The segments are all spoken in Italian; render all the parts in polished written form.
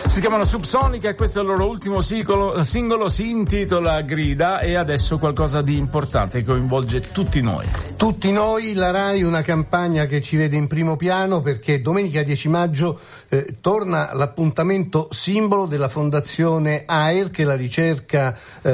Si chiamano Subsonica e questo è il loro ultimo singolo, si intitola Grida, e adesso qualcosa di importante che coinvolge tutti noi. Tutti noi, la RAI, una campagna che ci vede in primo piano perché domenica 10 maggio torna l'appuntamento simbolo della Fondazione AIR, che è la ricerca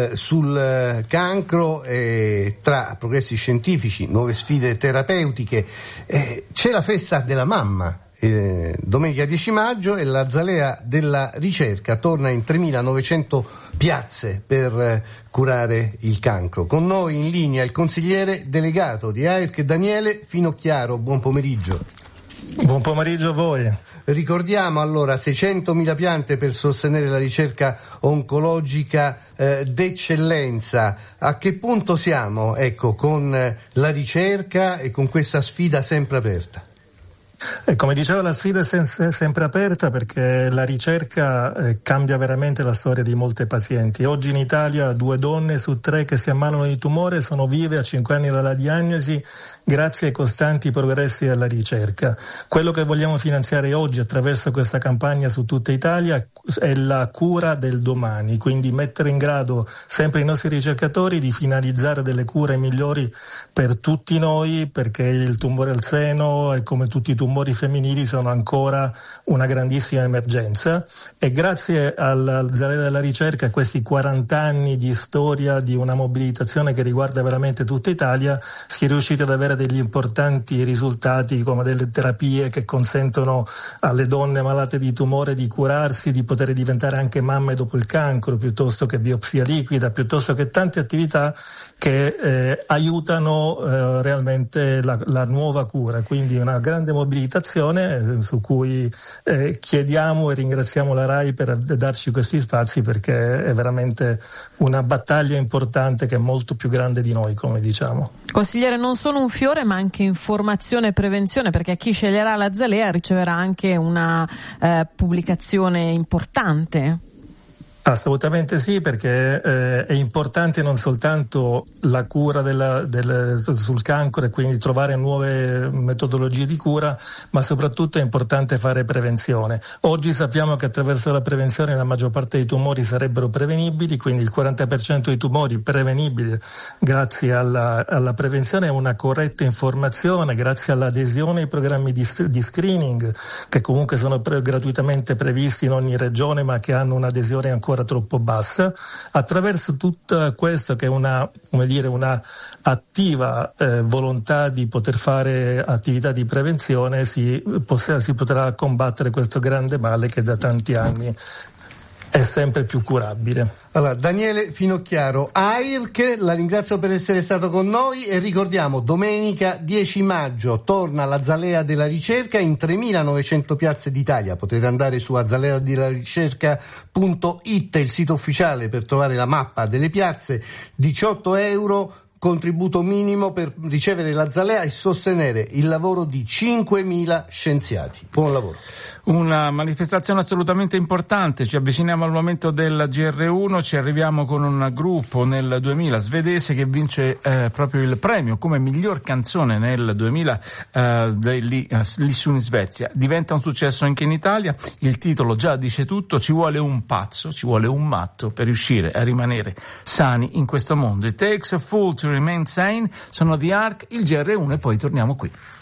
sul cancro, tra progressi scientifici, nuove sfide terapeutiche. C'è la festa della mamma. Domenica 10 maggio e l'Azalea della ricerca torna in 3.900 piazze per curare il cancro. Con noi in linea il consigliere delegato di AIRC, Daniele Finocchiaro. Buon pomeriggio. Buon pomeriggio a voi. Ricordiamo allora 600.000 piante per sostenere la ricerca oncologica d'eccellenza. A che punto siamo, con la ricerca e con questa sfida sempre aperta? Come dicevo, la sfida è sempre aperta perché la ricerca cambia veramente la storia di molte pazienti. Oggi in Italia 2 donne su 3 che si ammalano di tumore sono vive a 5 anni dalla diagnosi grazie ai costanti progressi della ricerca. Quello che vogliamo finanziare oggi attraverso questa campagna su tutta Italia è la cura del domani, quindi mettere in grado sempre i nostri ricercatori di finalizzare delle cure migliori per tutti noi, perché il tumore al seno e come tutti i tumori femminili sono ancora una grandissima emergenza, e grazie all'Azalea della ricerca, a questi 40 anni di storia di una mobilitazione che riguarda veramente tutta Italia, si è riusciti ad avere degli importanti risultati, come delle terapie che consentono alle donne malate di tumore di curarsi, di poter diventare anche mamme dopo il cancro, piuttosto che biopsia liquida, piuttosto che tante attività che aiutano realmente la nuova cura. Quindi una grande mobilitazione su cui chiediamo e ringraziamo la RAI per darci questi spazi, perché è veramente una battaglia importante che è molto più grande di noi, come diciamo. Consigliere, non solo un fiore ma anche informazione e prevenzione, perché chi sceglierà l'Azalea riceverà anche una pubblicazione importante. Assolutamente sì, perché è importante non soltanto la cura sul cancro e quindi trovare nuove metodologie di cura, ma soprattutto è importante fare prevenzione. Oggi sappiamo che attraverso la prevenzione la maggior parte dei tumori sarebbero prevenibili, quindi il 40% dei tumori prevenibili grazie alla prevenzione e una corretta informazione, grazie all'adesione ai programmi di screening che comunque sono gratuitamente previsti in ogni regione, ma che hanno un'adesione ancora troppo bassa. Attraverso tutto questo, che è una attiva volontà di poter fare attività di prevenzione, si potrà combattere questo grande male che da tanti anni è sempre più curabile. Allora, Daniele Finocchiaro, AIRC, la ringrazio per essere stato con noi e ricordiamo, domenica 10 maggio torna l'Azalea della ricerca in 3.900 piazze d'Italia. Potete andare su azaleadellaricerca.it, il sito ufficiale, per trovare la mappa delle piazze. 18 euro contributo minimo per ricevere l'Azalea e sostenere il lavoro di 5.000 scienziati. Buon lavoro. Una manifestazione assolutamente importante. Ci avviciniamo al momento del GR1, ci arriviamo con un gruppo nel 2000 svedese che vince proprio il premio come miglior canzone nel 2000 lì su in Svezia. Diventa un successo anche in Italia, il titolo già dice tutto: ci vuole un pazzo, ci vuole un matto per riuscire a rimanere sani in questo mondo. It takes a fool to remain sane. Sono The Ark, il GR1 e poi torniamo qui.